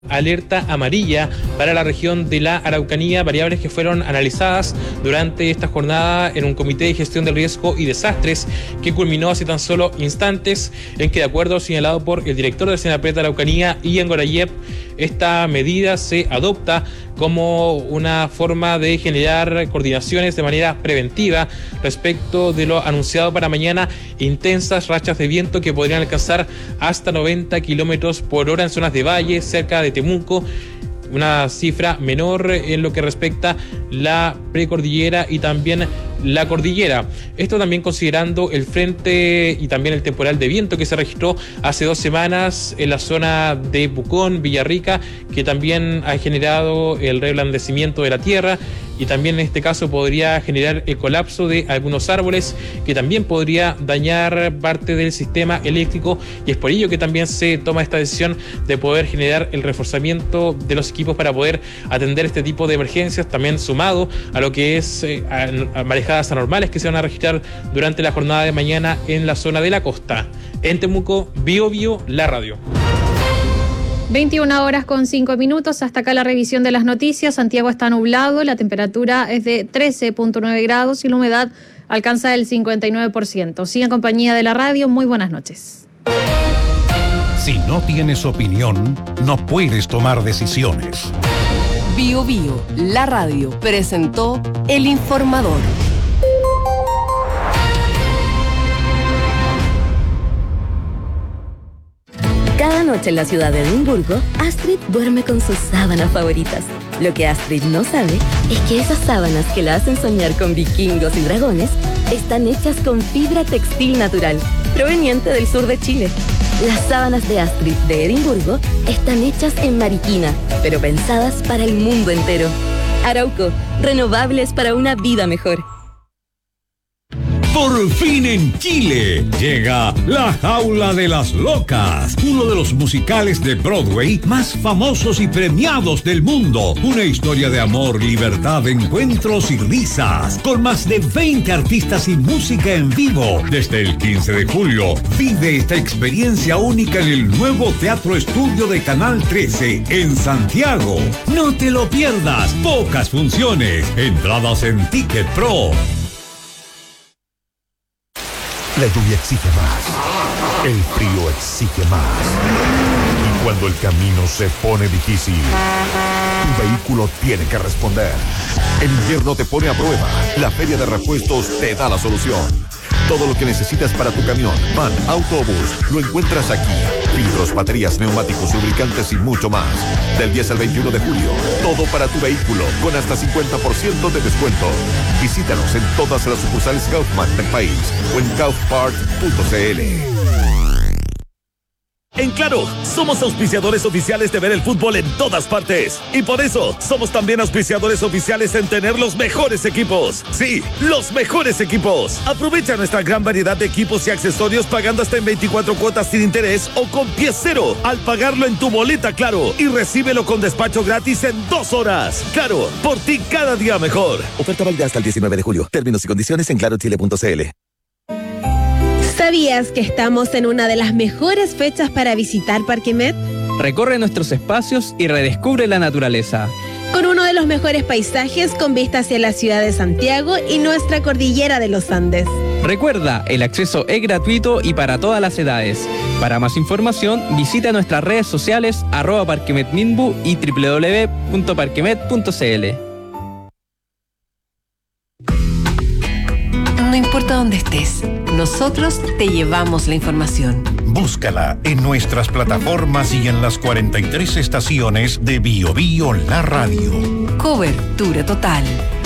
Alerta amarilla para la región de la Araucanía, variables que fueron analizadas durante esta jornada en un comité de gestión del riesgo y desastres que culminó hace tan solo instantes, en que, de acuerdo señalado por el director del Senapred de Araucanía, Ian Gorayev, esta medida se adopta como una forma de generar coordinaciones de manera preventiva respecto de lo anunciado para mañana: intensas rachas de viento que podrían alcanzar hasta 90 kilómetros por hora en zonas de valle, cerca de Temuco, una cifra menor en lo que respecta la precordillera y también la cordillera. Esto también considerando el frente y también el temporal de viento que se registró hace 2 semanas en la zona de Pucón, Villarrica, que también ha generado el reblandecimiento de la tierra y también en este caso podría generar el colapso de algunos árboles, que también podría dañar parte del sistema eléctrico, y es por ello que también se toma esta decisión de poder generar el reforzamiento de los equipos para poder atender este tipo de emergencias, también sumado a lo que es a marejadas anormales que se van a registrar durante la jornada de mañana en la zona de la costa. En Temuco, Biobío, la radio. 21:05. Hasta acá la revisión de las noticias. Santiago está nublado, la temperatura es de 13.9 grados y la humedad alcanza el 59%. Sigue en compañía de la radio. Muy buenas noches. Si no tienes opinión, no puedes tomar decisiones. Biobío, la radio, presentó El Informador. Cada noche en la ciudad de Edimburgo, Astrid duerme con sus sábanas favoritas. Lo que Astrid no sabe es que esas sábanas que la hacen soñar con vikingos y dragones están hechas con fibra textil natural, proveniente del sur de Chile. Las sábanas de Astrid de Edimburgo están hechas en Mariquina, pero pensadas para el mundo entero. Arauco, renovables para una vida mejor. Por fin en Chile llega La Jaula de las Locas, uno de los musicales de Broadway más famosos y premiados del mundo. Una historia de amor, libertad, encuentros y risas, con más de 20 artistas y música en vivo. Desde el 15 de julio, vive esta experiencia única en el nuevo Teatro Estudio de Canal 13 en Santiago. No te lo pierdas, pocas funciones, entradas en Ticket Pro. La lluvia exige más, el frío exige más. Y cuando el camino se pone difícil, tu vehículo tiene que responder. El invierno te pone a prueba. La Feria de Repuestos te da la solución. Todo lo que necesitas para tu camión, van, auto o bus, lo encuentras aquí. Filtros, baterías, neumáticos, lubricantes y mucho más. Del 10 al 21 de julio, todo para tu vehículo, con hasta 50% de descuento. Visítanos en todas las sucursales Kaufman del país o en kaufpart.cl. En Claro, somos auspiciadores oficiales de ver el fútbol en todas partes. Y por eso, somos también auspiciadores oficiales en tener los mejores equipos. Sí, los mejores equipos. Aprovecha nuestra gran variedad de equipos y accesorios pagando hasta en 24 cuotas sin interés o con pie cero al pagarlo en tu boleta Claro. Y recíbelo con despacho gratis en 2 horas. Claro, por ti cada día mejor. Oferta válida hasta el 19 de julio. Términos y condiciones en clarochile.cl. ¿Sabías que estamos en una de las mejores fechas para visitar Parque Met? Recorre nuestros espacios y redescubre la naturaleza. Con uno de los mejores paisajes con vista hacia la ciudad de Santiago y nuestra cordillera de los Andes. Recuerda, el acceso es gratuito y para todas las edades. Para más información, visita nuestras redes sociales @parquemetminbu y www.parquemet.cl. No importa dónde estés, nosotros te llevamos la información. Búscala en nuestras plataformas y en las 43 estaciones de Biobío La Radio. Cobertura total.